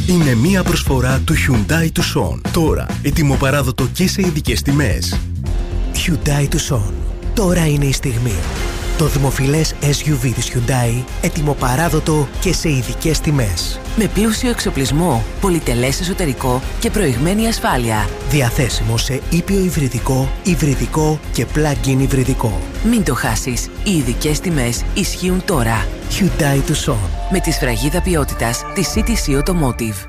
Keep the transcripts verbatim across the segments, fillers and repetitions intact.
Είναι μία προσφορά του Hyundai Tucson. Τώρα, ετοιμοπαράδοτο και σε ειδικές τιμές. Hyundai Tucson. Τώρα είναι η στιγμή. Το δημοφιλές ες γιου βι της Hyundai, ετοιμοπαράδοτο και σε ειδικές τιμές. Με πλούσιο εξοπλισμό, πολυτελές εσωτερικό και προηγμένη ασφάλεια. Διαθέσιμο σε ήπιο υβριδικό, υβριδικό και plug-in υβριδικό. Μην το χάσεις. Οι ειδικές τιμές ισχύουν τώρα. Hyundai Tucson. Με τη σφραγίδα ποιότητας της σι τι σι Automotive.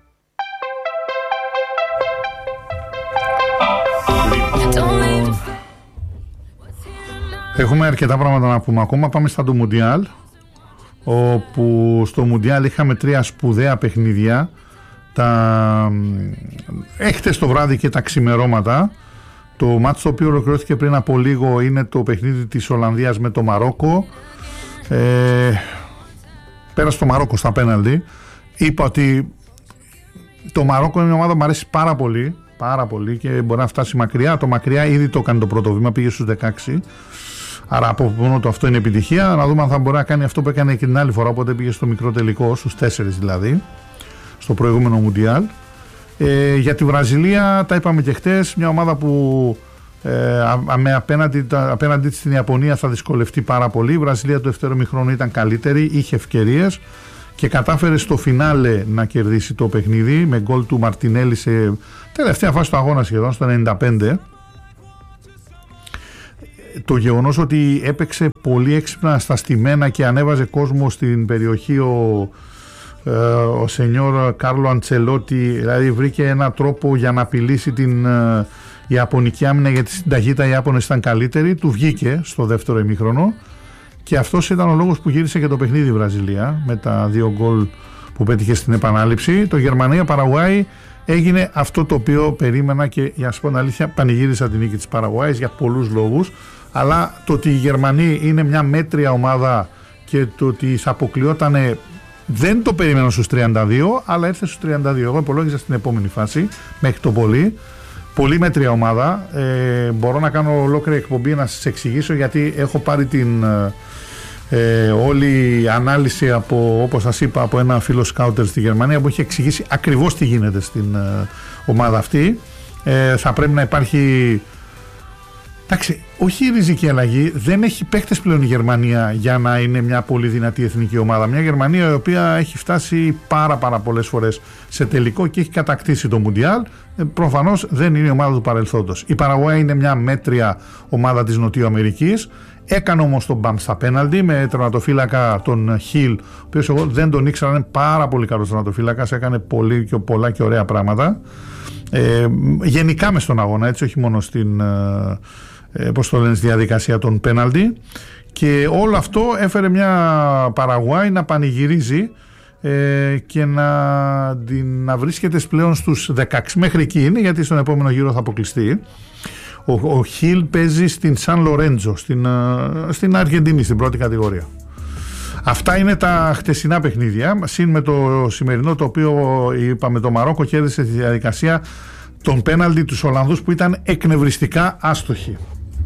Έχουμε αρκετά πράγματα να πούμε ακόμα. Πάμε στα του Μουντιάλ, όπου στο Μουντιάλ είχαμε τρία σπουδαία παιχνίδια, τα έχτες το βράδυ και τα ξημερώματα. Το μάτς το οποίο ολοκληρώθηκε πριν από λίγο είναι το παιχνίδι της Ολλανδίας με το Μαρόκο. ε, πέρασε το Μαρόκο στα πέναλτι. Είπα ότι το Μαρόκο είναι μια ομάδα που μου αρέσει πάρα πολύ, πάρα πολύ και μπορεί να φτάσει μακριά. Το μακριά ήδη το έκανε το πρώτο βήμα, πήγε στους δεκαέξι. Άρα από μόνο το αυτό είναι επιτυχία. Να δούμε αν θα μπορεί να κάνει αυτό που έκανε και την άλλη φορά, οπότε πήγε στο μικρό τελικό, στους τέσσερις δηλαδή, στο προηγούμενο Μουντιάλ. Ε, για τη Βραζιλία τα είπαμε και χτες, μια ομάδα που ε, α, απέναντι, απέναντι στην Ιαπωνία θα δυσκολευτεί πάρα πολύ. Η Βραζιλία του δεύτερου ημιχρόνου ήταν καλύτερη, είχε ευκαιρίες και κατάφερε στο φινάλε να κερδίσει το παιχνίδι με γκολ του Μαρτινέλη σε τελευταία φάση του αγώνα, σχεδόν στο ενενήντα πέντε. Το γεγονός ότι έπαιξε πολύ έξυπνα στα στημένα και ανέβαζε κόσμο στην περιοχή ο, ε, ο σενιόρ Κάρλο Αντσελότη, δηλαδή βρήκε έναν τρόπο για να απειλήσει την ε, Ιαπωνική άμυνα, γιατί στην ταχύτητα οι Ιάπωνες ήταν καλύτεροι, του βγήκε στο δεύτερο ημίχρονο και αυτός ήταν ο λόγος που γύρισε και το παιχνίδι η Βραζιλία με τα δύο γκολ που πέτυχε στην επανάληψη. Το Γερμανία-Παραγουάη έγινε αυτό το οποίο περίμενα και για να σου πω την αλήθεια πανηγύρισα την νίκη της Παραγουάης για πολλούς λόγους, αλλά το ότι οι Γερμανοί είναι μια μέτρια ομάδα και το ότι θα αποκλειότανε δεν το περίμενα στους τριάντα δύο, αλλά ήρθε στους τριάντα δύο. Εγώ υπολόγιζα στην επόμενη φάση μέχρι το πολύ. Πολύ μέτρια ομάδα. Ε, μπορώ να κάνω ολόκληρη εκπομπή να σας εξηγήσω, γιατί έχω πάρει την ε, όλη ανάλυση από, όπως σας είπα, από ένα φίλο σκάουτερ στη Γερμανία που έχει εξηγήσει ακριβώς τι γίνεται στην ε, ομάδα αυτή. Ε, θα πρέπει να υπάρχει, εντάξει, όχι η ριζική αλλαγή, δεν έχει παίκτες πλέον η Γερμανία για να είναι μια πολύ δυνατή εθνική ομάδα. Μια Γερμανία η οποία έχει φτάσει πάρα πάρα πολλές φορές σε τελικό και έχει κατακτήσει το Μουντιάλ. Ε, προφανώς δεν είναι η ομάδα του παρελθόντος. Η Παραγουάη είναι μια μέτρια ομάδα της Νοτιού Αμερικής. Έκανε όμως τον μπαμ στα πέναλτι με τερματοφύλακα τον Χιλ, ο οποίος εγώ δεν τον ήξερα, είναι πάρα πολύ καλός τερματοφύλακας, έκανε πολύ και πολλά και ωραία πράγματα. Ε, γενικά μες στον αγώνα, έτσι, όχι μόνο στην ε, πώς το λένε, στη διαδικασία των πέναλτι, και όλο αυτό έφερε μια Παραγουάη να πανηγυρίζει ε, και να, την, να βρίσκεται πλέον στους δεκαέξι, μέχρι εκεί είναι, γιατί στον επόμενο γύρο θα αποκλειστεί. Ο, ο Χιλ παίζει στην Σαν Λορέντζο, στην, στην Αργεντινή, στην πρώτη κατηγορία. Αυτά είναι τα χτεσινά παιχνίδια, συν με το σημερινό, το οποίο είπαμε, το Μαρόκο κέρδισε τη διαδικασία των πέναλτι τους Ολλανδούς που ήταν εκνευριστικά άστοχοι.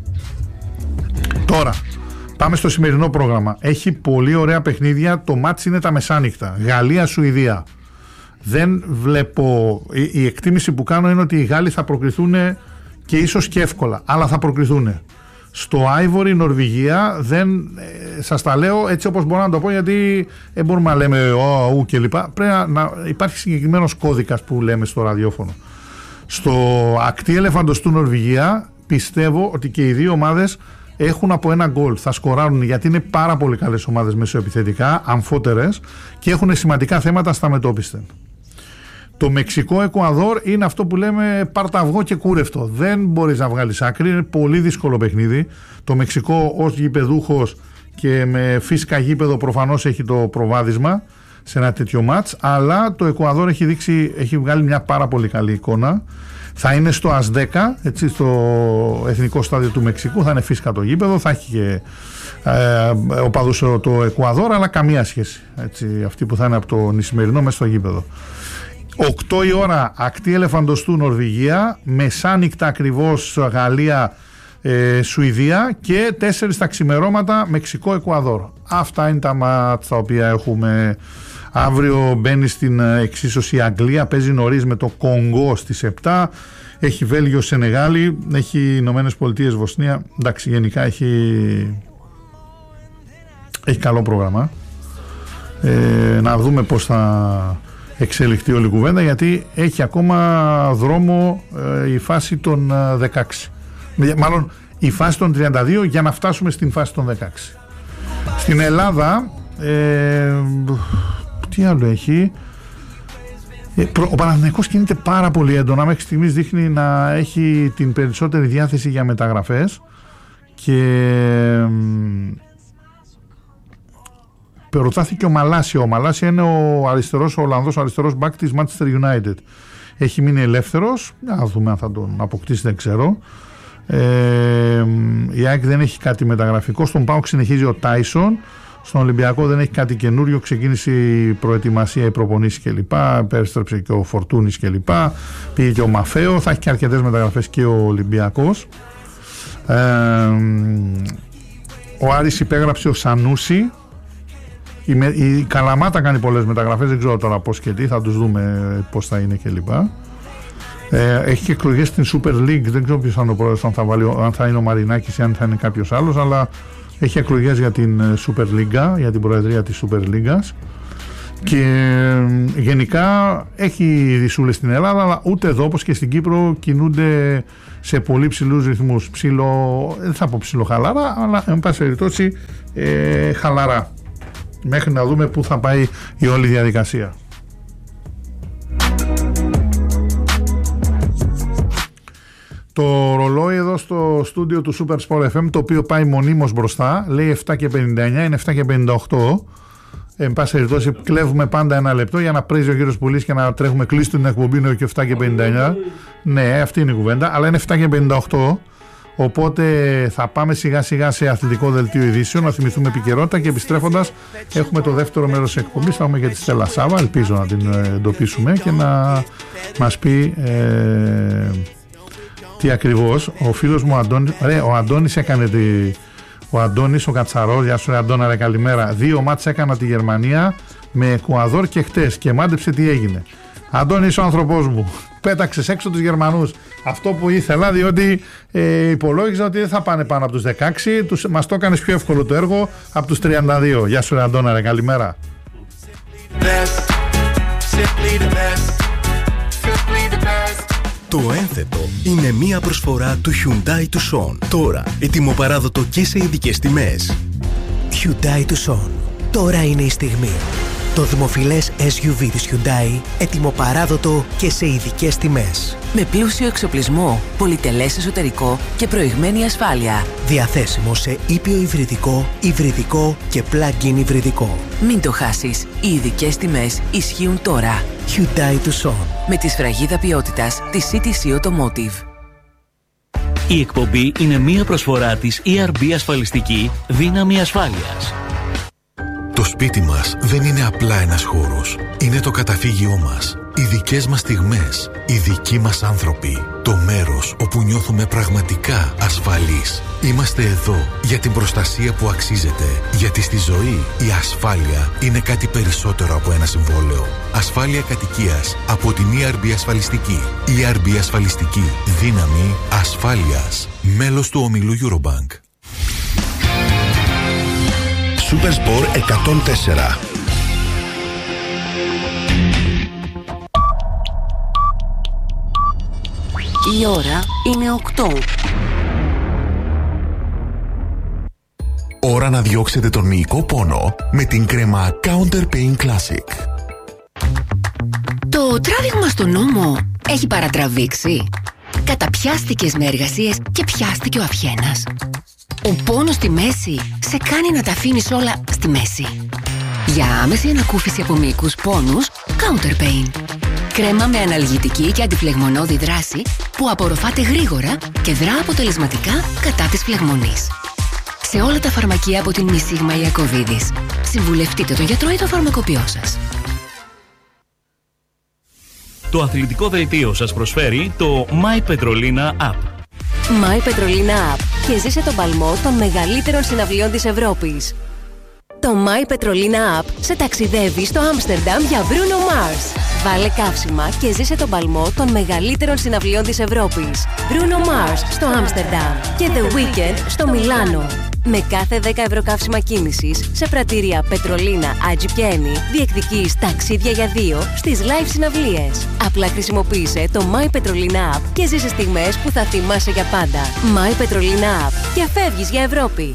Τώρα πάμε στο σημερινό πρόγραμμα. Έχει πολύ ωραία παιχνίδια. Το μάτς είναι τα μεσάνυχτα. Γαλλία-Σουηδία. Δεν βλέπω, η, η εκτίμηση που κάνω είναι ότι οι Γάλλοι θα προκριθούν και ίσως και εύκολα, αλλά θα προκριθούν. Στο Άιβορι, Νορβηγία, δεν, ε, σας τα λέω έτσι όπως μπορώ να το πω, γιατί δεν μπορούμε να λέμε ο, ου και λοιπά. Πρέπει να, να υπάρχει συγκεκριμένος κώδικας που λέμε στο ραδιόφωνο. Στο ακτή ελεφαντοστού Νορβηγία πιστεύω ότι και οι δύο ομάδες έχουν από ένα γκολ, θα σκοράρουν, γιατί είναι πάρα πολύ καλές ομάδες μεσοεπιθετικά, αμφότερες, και έχουν σημαντικά θέματα στα μετώπισθεν. Το Μεξικό-Εκουαδόρ είναι αυτό που λέμε πάρτα αυγό και κούρευτο. Δεν μπορείς να βγάλεις άκρη, είναι πολύ δύσκολο παιχνίδι. Το Μεξικό ως γηπεδούχος και με φύσκα γήπεδο προφανώς έχει το προβάδισμα σε ένα τέτοιο μάτς, αλλά το Εκουαδόρ έχει δείξει, έχει βγάλει μια πάρα πολύ καλή εικόνα. Θα είναι στο Ασδέκα, έτσι, στο εθνικό στάδιο του Μεξικού, θα είναι φύσκα το γήπεδο, θα έχει και ε, οπαδούς το Εκουαδόρ, αλλά καμία σχέση, έτσι, αυτή που θα είναι από το νησιμερινό μέσα στο γήπεδο. οκτώ η ώρα ακτή ελεφαντοστού Νορβηγία, μεσάνυχτα ακριβώς Γαλλία ε, Σουηδία, και τέσσερις τα ξημερώματα Μεξικό-Εκουαδόρ. Αυτά είναι τα μάτς τα οποία έχουμε Αύριο μπαίνει στην εξίσωση η Αγγλία, παίζει νωρίς με το Κονγκό στις επτά. Έχει Βέλγιο Σενεγάλη, έχει Ηνωμένες Πολιτείες Βοσνία. Εντάξει, γενικά έχει, έχει καλό πρόγραμμα. Ε, να δούμε πώς θα εξελιχθεί όλη η κουβέντα, γιατί έχει ακόμα δρόμο ε, η φάση των δεκαέξι. Μάλλον η φάση των τριάντα δύο για να φτάσουμε στην φάση των δεκαέξι. Στην Ελλάδα ε, τι άλλο έχει? Ο Παναθηναϊκός κινείται πάρα πολύ έντονα. Μέχρι στιγμής δείχνει να έχει την περισσότερη διάθεση για μεταγραφές και προτάθηκε ο Μαλάσια. Ο Μαλάσια είναι ο αριστερός, ο Ολλανδός αριστερός μπακ της Manchester United. Έχει μείνει ελεύθερος. Να δούμε αν θα τον αποκτήσει, δεν ξέρω. Ε, η ΑΕΚ δεν έχει κάτι μεταγραφικό. Στον ΠΑΟΚ συνεχίζει ο Τάισον. Στον Ολυμπιακό δεν έχει κάτι καινούριο. Ξεκίνησε η προετοιμασία, οι προπονήσεις κλπ. Περιστρέψε και ο Φορτούνης κλπ. Πήγε και ο Μαφέο. Θα έχει και αρκετές μεταγραφές και ο Ολυμπιακός. Ε, ο Άρης υπέγραψε ο Σανούσι. Η, η Καλαμάτα κάνει πολλές μεταγραφές. Δεν ξέρω τώρα πώς και τι. Θα τους δούμε πώς θα είναι κλπ. Ε, έχει και εκλογές στην Super League. Δεν ξέρω ποιος θα είναι ο πρόεδρος, αν θα, βάλει, αν θα είναι ο Μαρινάκης ή αν θα είναι κάποιος άλλος, αλλά έχει εκλογές για την Super League, για την προεδρία της Super League. Και ε, γενικά έχει δυσούλες στην Ελλάδα, αλλά ούτε εδώ όπως και στην Κύπρο κινούνται σε πολύ ψηλούς ρυθμούς. Ψηλο, δεν θα πω ψιλοχαλαρά, αλλά εν πάση περιπτώσει ε, χαλαρά. Μέχρι να δούμε πού θα πάει η όλη διαδικασία. Το ρολόι εδώ στο στούντιο του Super Sport εφ εμ, το οποίο πάει μονίμως μπροστά, λέει επτά και πενήντα εννιά, είναι επτά και πενήντα οκτώ. Εν πάση περιπτώσει, κλέβουμε πάντα ένα λεπτό για να πρέζει ο κύριος Πουλής και να τρέχουμε κλείσει την εκπομπή, είναι και επτά και πενήντα εννιά. Ναι, αυτή είναι η κουβέντα, αλλά είναι επτά και πενήντα οκτώ. Οπότε θα πάμε σιγά σιγά σε αθλητικό δελτίο ειδήσεων, να θυμηθούμε επικαιρότητα και επιστρέφοντας έχουμε το δεύτερο μέρος της εκπομπής. Θα έχουμε και τη Στέλλα Σάβα, ελπίζω να την εντοπίσουμε και να μας πει ε, τι ακριβώς. Ο φίλος μου Αντώνης, ρε, ο Αντώνης έκανε τη, ο Αντώνης ο Κατσαρός, γεια σου ρε Αντώνα, ρε, καλημέρα. Δύο μάτς έκανα τη Γερμανία με Εκουαδόρ και χτες και μάντεψε τι έγινε. Αντώνη, είσαι ο άνθρωπός μου. Πέταξες έξω τους Γερμανούς. Αυτό που ήθελα, διότι ε, υπολόγιζα ότι δεν θα πάνε πάνω από τους δεκαέξι. Τους, μας το έκανες πιο εύκολο το έργο από τους τριάντα δύο. Γεια σου ρε Αντώνα, ρε, καλημέρα. Το ένθετο είναι μία προσφορά του Hyundai Tucson. Τώρα ετοιμοπαράδοτο και σε ειδικές τιμές. Hyundai Tucson. Τώρα είναι η στιγμή. Το δημοφιλές ες γιου βι της Hyundai, ετοιμοπαράδοτο και σε ειδικές τιμές. Με πλούσιο εξοπλισμό, πολυτελές εσωτερικό και προηγμένη ασφάλεια. Διαθέσιμο σε ήπιο υβριδικό, υβριδικό και plug-in υβριδικό. Μην το χάσεις, οι ειδικές τιμές ισχύουν τώρα. Hyundai Tucson. Με τη σφραγίδα ποιότητας της σι τι σι Automotive. Η εκπομπή είναι μία προσφορά της ι αρ μπι Ασφαλιστική Δύναμη Ασφάλειας. Το σπίτι μας δεν είναι απλά ένας χώρος. Είναι το καταφύγιό μας. Οι δικές μας στιγμές. Οι δικοί μας άνθρωποι. Το μέρος όπου νιώθουμε πραγματικά ασφαλείς. Είμαστε εδώ για την προστασία που αξίζεται. Γιατί στη ζωή η ασφάλεια είναι κάτι περισσότερο από ένα συμβόλαιο. Ασφάλεια κατοικίας από την ι αρ μπι Ασφαλιστική. ι αρ μπι Ασφαλιστική. Δύναμη ασφάλειας. Μέλος του ομιλού Eurobank. Super Sport εκατόν τέσσερα. Η ώρα είναι οκτώ. Ώρα να διώξετε τον μυϊκό πόνο με την κρέμα Counter Pain Classic. Το τράβηγμα στον ώμο έχει παρατραβήξει. Καταπιάστηκες με εργασίες και πιάστηκε ο αυχένας. Ο πόνος στη μέση σε κάνει να τα αφήνεις όλα στη μέση. Για άμεση ανακούφιση από μυϊκούς πόνους, Counter Pain. Κρέμα με αναλγητική και αντιφλεγμονώδη δράση που απορροφάται γρήγορα και δρά αποτελεσματικά κατά της φλεγμονής. Σε όλα τα φαρμακεία από την Μισίγμα Ιακωβίδης. Συμβουλευτείτε το γιατρό ή το φαρμακοποιό σας. Το αθλητικό δελτίο σας προσφέρει το My Petrolina App. My Petrolina App και ζήσε τον παλμό των μεγαλύτερων συναυλιών της Ευρώπης. Το My Petrolina App σε ταξιδεύει στο Άμστερνταμ για Bruno Mars. Βάλε καύσιμα και ζήσε τον παλμό των μεγαλύτερων συναυλιών της Ευρώπης. Bruno Mars στο Άμστερνταμ και The Weeknd στο Μιλάνο. Με κάθε δέκα ευρώ καύσιμα κίνησης σε πρατήρια Πετρολίνα, Άτζι και Eni διεκδικείς ταξίδια για δύο στις live συναυλίες. Απλά χρησιμοποίησε το My Petrolina App και ζήσε στιγμές που θα θυμάσαι για πάντα. My Petrolina App και φεύγεις για Ευρώπη.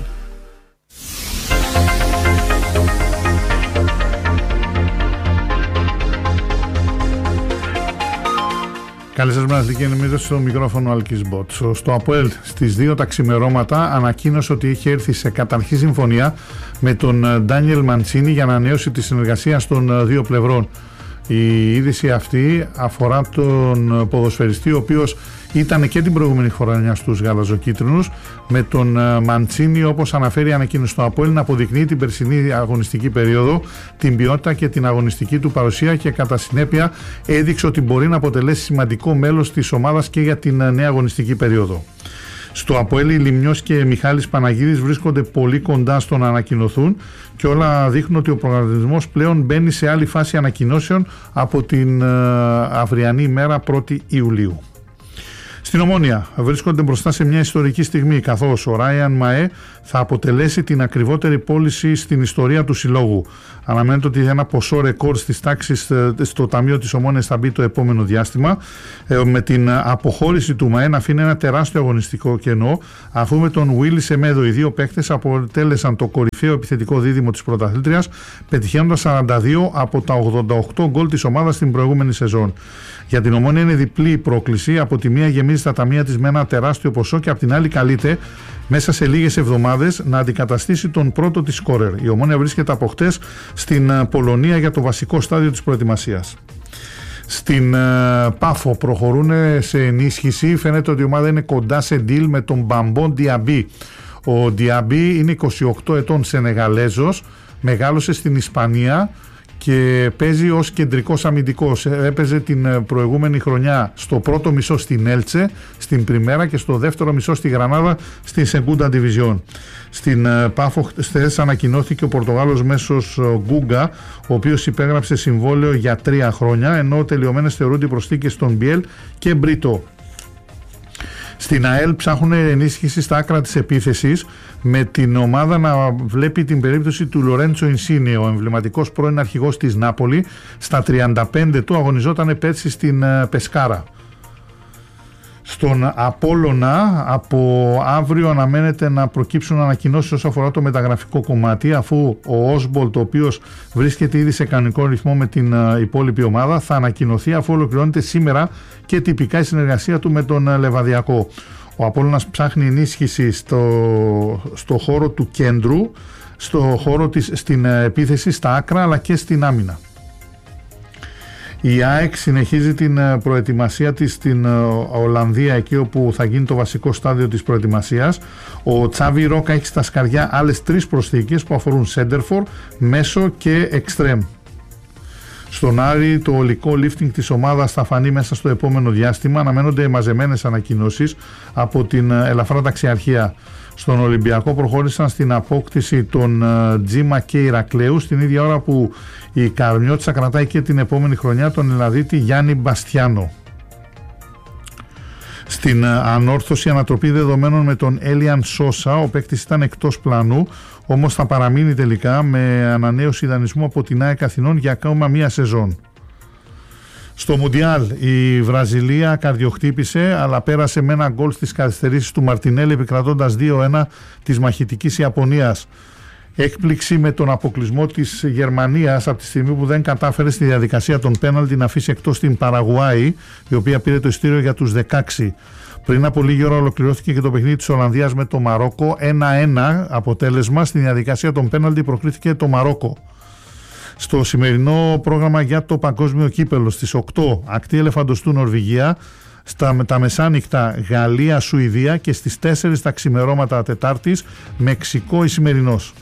Καλή σας μέρα, ενημέρωση στο μικρόφωνο Αλκής Μπότς. Στο ΑΠΟΕΛ στις δύο τα ξημερώματα ανακοίνωσε ότι είχε έρθει σε καταρχή συμφωνία με τον Ντάνιελ Μαντσίνι για να ανανέωση τη συνεργασία των δύο πλευρών. Η είδηση αυτή αφορά τον ποδοσφαιριστή, ο οποίος ήταν και την προηγούμενη χρονιά στους γαλαζοκίτρινους, με τον Μαντσίνι, όπως αναφέρει η ανακοίνωση στο ΑΠΟΕΛ, να αποδεικνύει την περσινή αγωνιστική περίοδο, την ποιότητα και την αγωνιστική του παρουσία και κατά συνέπεια έδειξε ότι μπορεί να αποτελέσει σημαντικό μέλος της ομάδας και για την νέα αγωνιστική περίοδο. Στο ΑΠΟΕΛ οι Λιμνιός και Μιχάλης Παναγίδης βρίσκονται πολύ κοντά στο να ανακοινωθούν και όλα δείχνουν ότι ο προγραμματισμός πλέον μπαίνει σε άλλη φάση ανακοινώσεων από την αυριανή ημέρα πρώτη Ιουλίου. Στην Ομόνια βρίσκονται μπροστά σε μια ιστορική στιγμή, καθώς ο Ράιαν Μαέ θα αποτελέσει την ακριβότερη πώληση στην ιστορία του συλλόγου. Αναμένεται ότι ένα ποσό ρεκόρ στις τάξεις στο Ταμείο της Ομόνιας θα μπει το επόμενο διάστημα, με την αποχώρηση του Μαέ να αφήνει ένα τεράστιο αγωνιστικό κενό, αφού με τον Βίλι Σεμέδο οι δύο παίκτες αποτέλεσαν το κορυφαίο επιθετικό δίδυμο της πρωταθλήτριας, πετυχαίνοντας σαράντα δύο από τα ογδόντα οκτώ γκολ της ομάδας την προηγούμενη σεζόν. Για την Ομόνια είναι διπλή η πρόκληση. Από τη μία γεμίζει τα ταμεία της με ένα τεράστιο ποσό και από την άλλη καλείται μέσα σε λίγες εβδομάδες να αντικαταστήσει τον πρώτο της σκόρερ. Η Ομόνια βρίσκεται από χτες στην Πολωνία για το βασικό στάδιο της προετοιμασίας. Στην uh, Πάφο προχωρούν σε ενίσχυση. Φαίνεται ότι η ομάδα είναι κοντά σε deal με τον Μπαμπόν Διαμπή. Ο Διαμπή είναι είκοσι οκτώ ετών Σενεγαλέζος, μεγάλωσε στην Ισπανία και παίζει ως κεντρικός αμυντικός. Έπαιζε την προηγούμενη χρονιά στο πρώτο μισό στην Έλτσε, στην Πριμέρα, και στο δεύτερο μισό στη Γρανάδα, στην Σεγκούντα Division. Στην Πάφο χθες ανακοινώθηκε ο Πορτογάλος μέσος Γκούγκα, ο οποίος υπέγραψε συμβόλαιο για τρία χρόνια, ενώ τελειωμένες θεωρούνται οι προσθήκες στον Μπιέλ και Μπρίτο. Στην ΑΕΛ ψάχνουν ενίσχυση στα άκρα της επίθεσης, με την ομάδα να βλέπει την περίπτωση του Λορέντσο Ινσίνε, ο εμβληματικός πρώην αρχηγός της Νάπολη. Στα τριάντα πέντε του αγωνιζόταν πέρσι στην Πεσκάρα. Στον Απόλλωνα από αύριο αναμένεται να προκύψουν ανακοινώσεις όσον αφορά το μεταγραφικό κομμάτι, αφού ο Όσμπολτ, ο οποίος βρίσκεται ήδη σε κανονικό ρυθμό με την υπόλοιπη ομάδα, θα ανακοινωθεί αφού ολοκληρώνεται σήμερα και τυπικά η συνεργασία του με τον Λεβαδιακό. Ο Απόλλωνας ψάχνει ενίσχυση στο, στο χώρο του κέντρου, στο χώρο της, στην επίθεση, στα άκρα, αλλά και στην άμυνα. Η ΑΕΚ συνεχίζει την προετοιμασία της στην Ολλανδία, εκεί όπου θα γίνει το βασικό στάδιο της προετοιμασίας. Ο Τσάβι Ρόκα έχει στα σκαριά άλλες τρεις προσθήκες που αφορούν σέντερφορ, μέσο και εξτρέμ. Στον Άρη το ολικό lifting της ομάδας θα φανεί μέσα στο επόμενο διάστημα. Αναμένονται μαζεμένες ανακοινώσεις από την ελαφρά ταξιαρχία. Στον Ολυμπιακό προχώρησαν στην απόκτηση των Τζίμα και Ηρακλέου, στην ίδια ώρα που η Καρμιώτισσα κρατάει και την επόμενη χρονιά τον Ελλαδίτη Γιάννη Μπαστιάνο. Στην ανόρθωση ανατροπή δεδομένων με τον Έλιαν Σόσα, ο παίκτης ήταν εκτός πλανού, όμως θα παραμείνει τελικά με ανανέωση δανεισμού από την ΑΕΚ Αθηνών για ακόμα μία σεζόν. Στο Μουντιάλ η Βραζιλία καρδιοχτύπησε, αλλά πέρασε με ένα γκολ στις καθυστερήσεις του Μαρτινέλη, επικρατώντας δύο ένα της μαχητικής Ιαπωνίας. Έκπληξη με τον αποκλεισμό της Γερμανίας από τη στιγμή που δεν κατάφερε στη διαδικασία των πέναλτι να αφήσει εκτός την Παραγουάη, η οποία πήρε το ειστήριο για τους δεκαέξι. Πριν από λίγη ώρα ολοκληρώθηκε και το παιχνίδι της Ολλανδίας με το Μαρόκο. ένα ένα αποτέλεσμα. Στη διαδικασία των πέναλτι προκρίθηκε το Μαρόκο. Στο σημερινό πρόγραμμα για το παγκόσμιο κύπελο στις οκτώ ακτή ελεφαντοστού Νορβηγία, στα τα μεσάνυχτα Γαλλία-Σουηδία και στις τέσσερις τα ξημερώματα Τετάρτης Μεξικό Ισημερινός.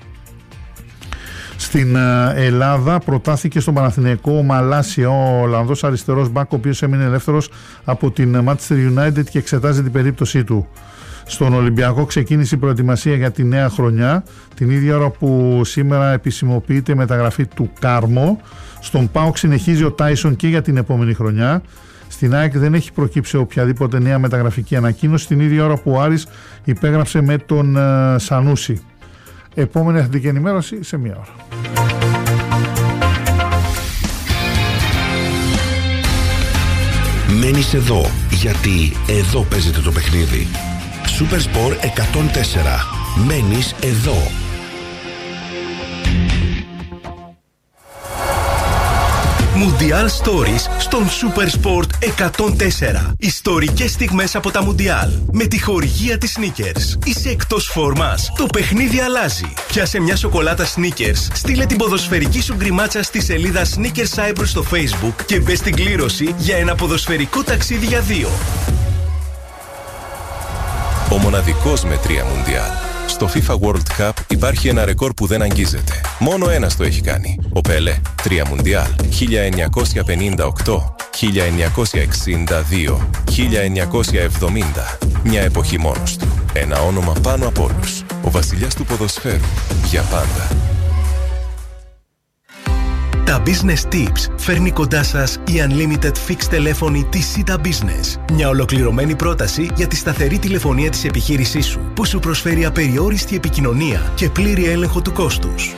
Στην Ελλάδα προτάθηκε στον Παναθηναϊκό ο Μαλάσια, ο Ολλανδός αριστερός μπακ, ο οποίος έμεινε ελεύθερος από την Manchester United και εξετάζει την περίπτωσή του. Στον Ολυμπιακό ξεκίνησε η προετοιμασία για τη νέα χρονιά, την ίδια ώρα που σήμερα επισημοποιείται η μεταγραφή του Κάρμο. Στον ΠΑΟΚ συνεχίζει ο Τάισον και για την επόμενη χρονιά. Στην ΑΕΚ δεν έχει προκύψει οποιαδήποτε νέα μεταγραφική ανακοίνωση, την ίδια ώρα που ο Άρης υπέγραψε με τον uh, Σανούσι. Επόμενη αθλητική ενημέρωση σε μία ώρα. Μένεις εδώ, γιατί εδώ παίζεται το παιχνίδι. Super Sport εκατόν τέσσερα. Μένεις εδώ. Mundial Stories στον Super Sport εκατόν τέσσερα. Ιστορικές στιγμές από τα Mundial. Με τη χορηγία της Snickers. Είσαι εκτός φόρμας. Το παιχνίδι αλλάζει. Πιάσε μια σοκολάτα Snickers. Στείλε την ποδοσφαιρική σου γκριμάτσα στη σελίδα Snickers Cyprus στο Facebook και μπες στην κλήρωση για ένα ποδοσφαιρικό ταξίδι για δύο. Ο μοναδικός με τρία Mundial. Στο FIFA World Cup υπάρχει ένα ρεκόρ που δεν αγγίζεται. Μόνο ένας το έχει κάνει. Ο Πέλε. Τρία Mundial. χίλια εννιακόσια πενήντα οκτώ, χίλια εννιακόσια εξήντα δύο, χίλια εννιακόσια εβδομήντα. Μια εποχή μόνος του. Ένα όνομα πάνω από όλους. Ο βασιλιάς του ποδοσφαίρου. Για πάντα. Τα Business Tips φέρνει κοντά σας η Unlimited Fixed τηλέφωνη της Sita Business. Μια ολοκληρωμένη πρόταση για τη σταθερή τηλεφωνία της επιχείρησής σου, που σου προσφέρει απεριόριστη επικοινωνία και πλήρη έλεγχο του κόστους.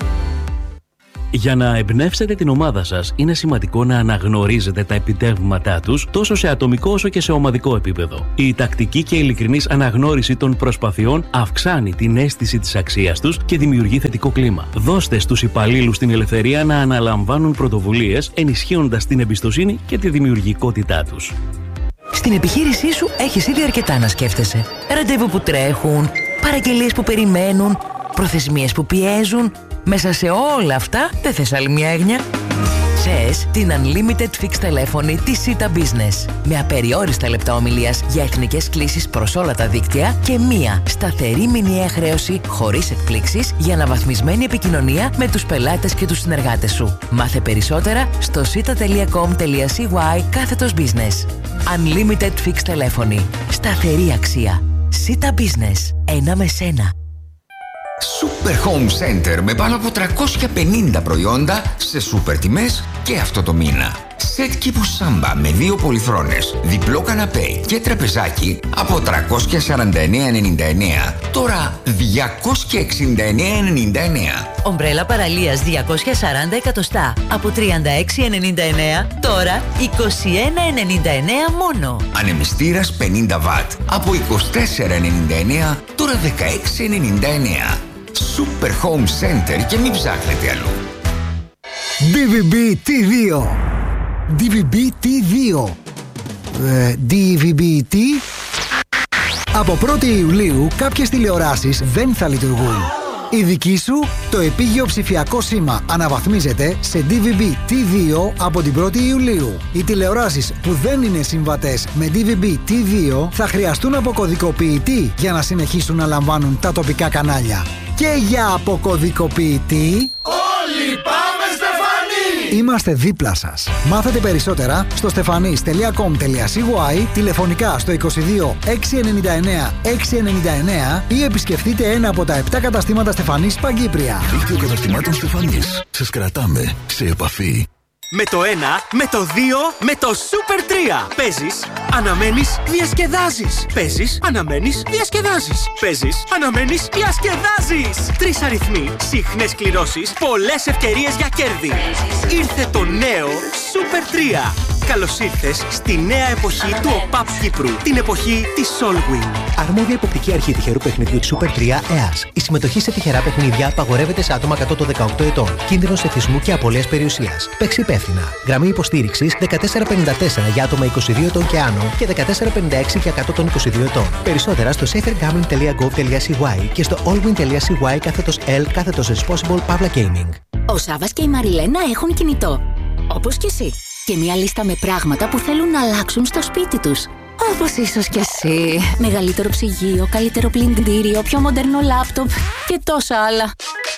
Για να εμπνεύσετε την ομάδα σας, είναι σημαντικό να αναγνωρίζετε τα επιτεύγματά τους τόσο σε ατομικό όσο και σε ομαδικό επίπεδο. Η τακτική και ειλικρινής αναγνώριση των προσπαθειών αυξάνει την αίσθηση της αξίας τους και δημιουργεί θετικό κλίμα. Δώστε στους υπαλλήλους την ελευθερία να αναλαμβάνουν πρωτοβουλίες, ενισχύοντας την εμπιστοσύνη και τη δημιουργικότητά τους. Στην επιχείρησή σου έχεις ήδη αρκετά να σκέφτεσαι. Ραντεβού που τρέχουν, παραγγελίες που περιμένουν, προθεσμίες που πιέζουν. Μέσα σε όλα αυτά δεν θες άλλη μια έγνοια? Θες την Unlimited Fixed τηλέφωνη της Sita Business. Με απεριόριστα λεπτά ομιλίας για εθνικές κλήσεις προς όλα τα δίκτυα και μία σταθερή μηνιαία χρέωση χωρίς εκπλήξεις για αναβαθμισμένη επικοινωνία με τους πελάτες και τους συνεργάτες σου. Μάθε περισσότερα στο sita.com.cy κάθετος business. Unlimited Fixed τηλέφωνη. Σταθερή αξία. Sita Business. Ένα με σένα. Super Home Center με πάνω από τριακόσια πενήντα προϊόντα σε σούπερ τιμές και αυτό το μήνα. Σετ κήπου Σάμπα με δύο πολυθρόνες, διπλό καναπέ και τραπεζάκι από τριακόσια σαράντα εννέα ενενήντα εννέα. Τώρα διακόσια εξήντα εννέα ενενήντα εννέα. Ομπρέλα παραλίας διακόσια σαράντα εκατοστά από τριάντα έξι ενενήντα εννέα. Τώρα είκοσι ένα ενενήντα εννέα μόνο. Ανεμιστήρας πενήντα βατ από είκοσι τέσσερα ενενήντα εννέα. Τώρα δεκαέξι ενενήντα εννέα. Super Home Center και μην ψάχνετε αλλού. ντι βι μπι τι δύο. ντι βι μπι τι δύο. Ε, ντι βι μπι τι. Από πρώτη Ιουλίου κάποιες τηλεοράσεις δεν θα λειτουργούν. Η δική σου, το επίγειο ψηφιακό σήμα αναβαθμίζεται σε ντι βι μπι τι δύο από την πρώτη Ιουλίου. Οι τηλεοράσεις που δεν είναι συμβατές με ντι βι μπι τι δύο θα χρειαστούν αποκωδικοποιητή για να συνεχίσουν να λαμβάνουν τα τοπικά κανάλια. Και για αποκωδικοποιητή... Όλοι πάμε Στεφανή! Είμαστε δίπλα σας. Μάθετε περισσότερα στο στεφανής τελεία κομ τελεία σι γουάι, τηλεφωνικά στο είκοσι δύο εξακόσια ενενήντα εννέα εξακόσια ενενήντα εννέα ή επισκεφτείτε ένα από τα επτά καταστήματα Στεφανής Παγκύπρια. Δίκτυο καταστημάτων Στεφανής. Σας κρατάμε σε επαφή. Με το ένα, με το δύο, με το Super τρία. Παίζεις, αναμένεις, διασκεδάζεις. Παίζεις, αναμένεις, διασκεδάζεις. Παίζεις, αναμένεις, διασκεδάζεις. Τρεις αριθμοί, συχνές κληρώσεις, πολλές ευκαιρίες για κέρδη. Ήρθε το νέο Super τρία. Καλώς ήρθες στη νέα εποχή του ΟΠΑΠ Κύπρου. Την εποχή της Solwing. Αρμόδια υποπτική αρχή τυχερού παιχνιδιού της Super τρία ΕΑΣ. Η συμμετοχή σε τυχερά παιχνίδια απαγορεύεται σε άτομα κάτω των δεκαοκτώ ετών. Κίνδυνος εθισμού και απώλειας περιουσίας. Παίξει υπεύθυνα. Γραμμή υποστήριξης δεκατέσσερα πενήντα τέσσερα για άτομα είκοσι δύο ετών και άνω και δεκατέσσερα πενήντα έξι για κάτω των είκοσι δύο ετών. Περισσότερα στο safergambling τελεία gov τελεία σι γουάι και στο allwin τελεία σι γουάι κάθετος L κάθετος responsible Pavla Gaming. Ο Σάββας και η Μαριλένα έχουν κινητό. Όπως και εσύ. Και μια λίστα με πράγματα που θέλουν να αλλάξουν στο σπίτι τους. Όπως ίσως και εσύ. Μεγαλύτερο ψυγείο, καλύτερο πλυντήριο, πιο μοντέρνο λάπτοπ και τόσα άλλα.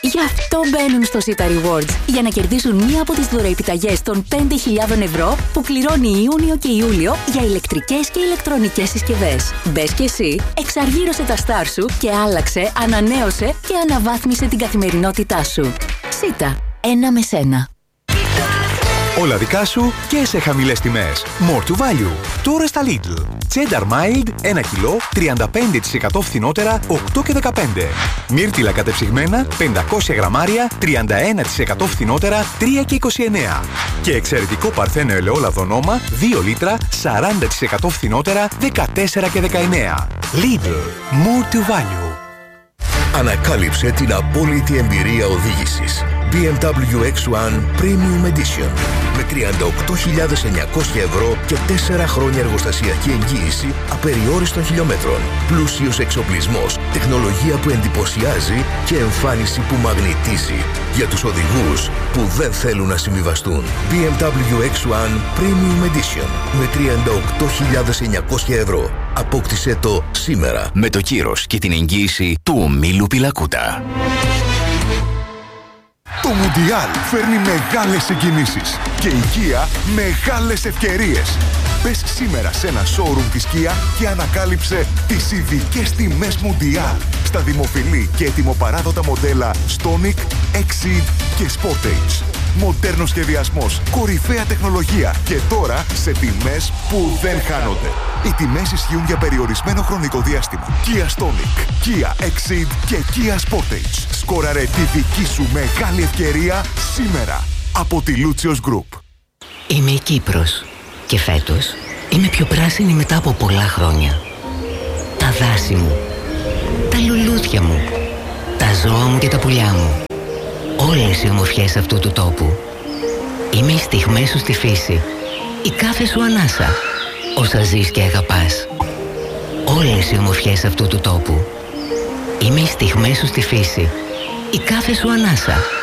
Γι' αυτό μπαίνουν στο Sita Rewards, για να κερδίσουν μία από τις δωροεπιταγές των πέντε χιλιάδες ευρώ που κληρώνει Ιούνιο και Ιούλιο για ηλεκτρικές και ηλεκτρονικές συσκευές. Μπες και εσύ, εξαργύρωσε τα στάρ σου και άλλαξε, ανανέωσε και αναβάθμισε την καθημερινότητά σου. Sita, ένα με σένα. Όλα δικά σου και σε χαμηλές τιμές. More to value. Τώρα στα Lidl. Cheddar Mild ένα κιλό, τριάντα πέντε τοις εκατό φθηνότερα, οκτώ και δεκαπέντε. Μύρτιλα κατεψυγμένα, πεντακόσια γραμμάρια, τριάντα ένα τοις εκατό φθηνότερα, τρία και είκοσι εννέα. Και εξαιρετικό παρθένο ελαιόλαδο Νόμα, δύο λίτρα, σαράντα τοις εκατό φθηνότερα, δεκατέσσερα και δεκαεννέα. Lidl. More to value. Ανακάλυψε την απόλυτη εμπειρία οδήγησης. μπι εμ ντάμπλιου εξ ουάν Premium Edition με τριάντα οκτώ χιλιάδες εννιακόσια ευρώ και τέσσερα χρόνια εργοστασιακή εγγύηση απεριόριστων χιλιόμετρων. Πλούσιος εξοπλισμός, τεχνολογία που εντυπωσιάζει και εμφάνιση που μαγνητίζει για τους οδηγούς που δεν θέλουν να συμβιβαστούν. μπι εμ ντάμπλιου εξ ουάν Premium Edition με τριάντα οκτώ χιλιάδες εννιακόσια ευρώ. Απόκτησέ το σήμερα με το κύρος και την εγγύηση του ομίλου Πιλακούτα. Το Μουντιάλ φέρνει μεγάλες συγκινήσεις και η Kia μεγάλες ευκαιρίες. Μπες σήμερα σε ένα showroom της Kia και ανακάλυψε τις ειδικές τιμές Μουντιάλ στα δημοφιλή και ετοιμοπαράδοτα μοντέλα Stonic, Exceed και Sportage. Μοντέρνος σχεδιασμός, κορυφαία τεχνολογία και τώρα σε τιμές που δεν χάνονται. Οι τιμές ισχύουν για περιορισμένο χρονικό διάστημα. Kia Stonic, Kia Exceed και Kia Sportage. Σκόραρε τη δική σου μεγάλη ευκαιρία σήμερα από τη Lucius Group. Είμαι η Κύπρος και φέτος είμαι πιο πράσινη μετά από πολλά χρόνια. Τα δάση μου, τα λουλούδια μου, τα ζώα μου και τα πουλιά μου. Όλες οι ομορφιές αυτού του τόπου. Είμαι οι στιγμές σου στη φύση, η κάθε σου ανάσα, όσα ζεις και αγαπάς. Όλες οι ομορφιές αυτού του τόπου. Είμαι οι στιγμές σου στη φύση, η κάθε σου ανάσα,